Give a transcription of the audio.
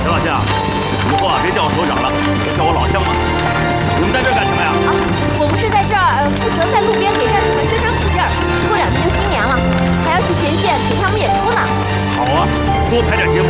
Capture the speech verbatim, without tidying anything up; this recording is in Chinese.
陈老乡，以后啊别叫我首长了，就叫我老乡吧。你们在这儿干什么呀？ 啊，我们是在这儿负责在路边给战士们宣传谱儿，过两天就新年了，还要去前线给他们演出呢。 好啊，多排点节目，